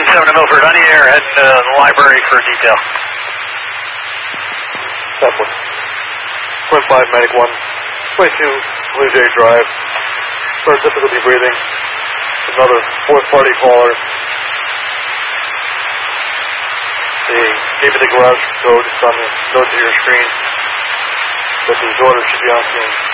7 to Milford, on the air, heading to the library for detail. Zeppelin. 25, Medic 1. 22, Blue Jay Drive. First difficulty breathing. Another fourth party caller. They gave me the garage code. It's on the note to your screen. But the order should be on screen.